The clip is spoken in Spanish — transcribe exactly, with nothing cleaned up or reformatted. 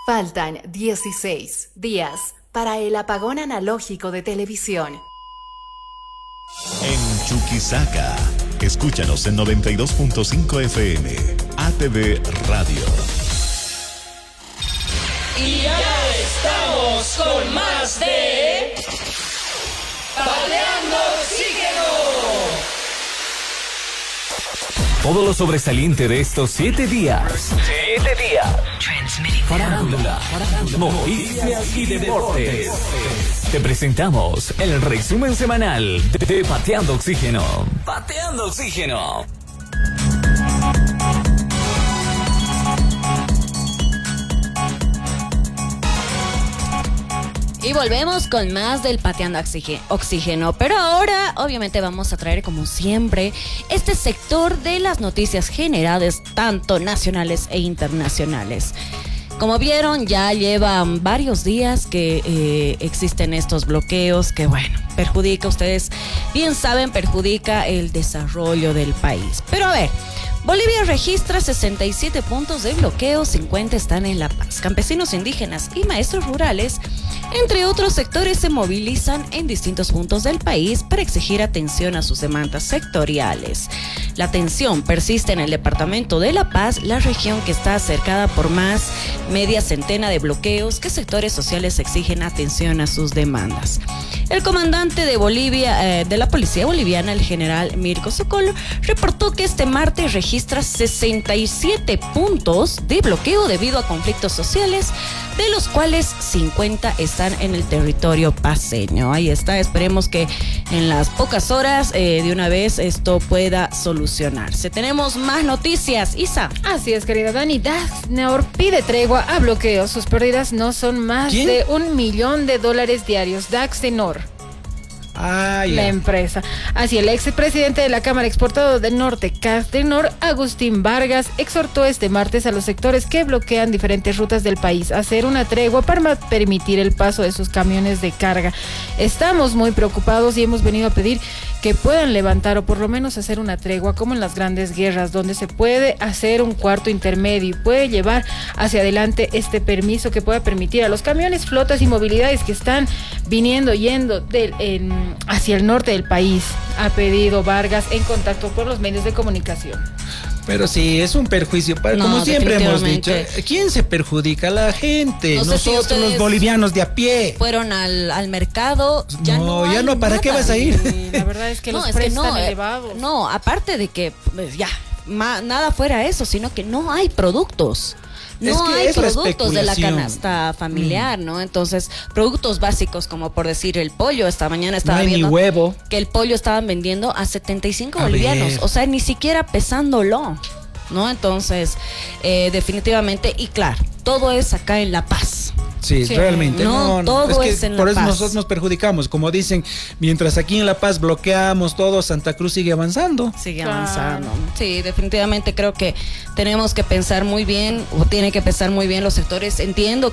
Faltan dieciséis días para el apagón analógico de televisión. En Chuquisaca, escúchanos en noventa y dos punto cinco F M, A T V Radio. Y ya estamos con más de Pateando Oxígeno. Todo lo sobresaliente de estos siete días. Siete días. Farándula, noticias y deportes. Te presentamos el resumen semanal de Pateando Oxígeno. Pateando Oxígeno. Y volvemos con más del Pateando Oxígeno, pero ahora obviamente vamos a traer como siempre este sector de las noticias generadas tanto nacionales e internacionales. Como vieron, ya llevan varios días que eh, existen estos bloqueos que, bueno, perjudica, ustedes bien saben, perjudica el desarrollo del país. Pero a ver, Bolivia registra sesenta y siete puntos de bloqueo, cincuenta están en La Paz. Campesinos indígenas y maestros rurales, entre otros sectores, se movilizan en distintos puntos del país para exigir atención a sus demandas sectoriales. La tensión persiste en el departamento de La Paz, la región que está cercada por más media centena de bloqueos que sectores sociales exigen atención a sus demandas. El comandante de Bolivia, eh, de la policía boliviana, el general Mirko Sokol, reportó que este martes registra sesenta y siete puntos de bloqueo debido a conflictos sociales, de los cuales cincuenta están en el territorio paceño. Ahí está, esperemos que en las pocas horas eh, de una vez esto pueda solucionarse. Tenemos más noticias, Isa. Así es, querida Dani. Daxnor pide tregua a bloqueos. Sus pérdidas no son más ¿Quién? de un millón de dólares diarios. Daxnor. Ah, yeah. La empresa. Así, el expresidente de la Cámara Exportadora del Norte, Castenor, Agustín Vargas, exhortó este martes a los sectores que bloquean diferentes rutas del país a hacer una tregua para permitir el paso de sus camiones de carga. Estamos muy preocupados y hemos venido a pedir que puedan levantar o por lo menos hacer una tregua como en las grandes guerras, donde se puede hacer un cuarto intermedio y puede llevar hacia adelante este permiso que pueda permitir a los camiones, flotas y movilidades que están viniendo, yendo del, en, hacia el norte del país, ha pedido Vargas en contacto con los medios de comunicación. Pero sí, es un perjuicio. Para, no, como siempre hemos dicho, ¿quién se perjudica? La gente, no nosotros si los bolivianos de a pie. Fueron al, al mercado, ya no, no ya no, ¿para nada. qué vas a ir? Sí, la verdad es que no, los precios no, están elevados. No, aparte de que pues, ya, ma, nada fuera eso, sino que no hay productos. No hay productos de la canasta familiar, mm. ¿no? Entonces, productos básicos como por decir el pollo, esta mañana estaba no viendo huevo. que el pollo estaban vendiendo a setenta y cinco a bolivianos, ver. o sea, ni siquiera pesándolo, ¿no? Entonces, eh, definitivamente, y claro, todo es acá en La Paz. Sí, sí, realmente. No, no, todo es, que es en La Por eso Paz. nosotros nos perjudicamos. Como dicen, mientras aquí en La Paz bloqueamos todo, Santa Cruz sigue avanzando. Sigue claro. avanzando. Sí, definitivamente creo que tenemos que pensar muy bien, o tienen que pensar muy bien los sectores. Entiendo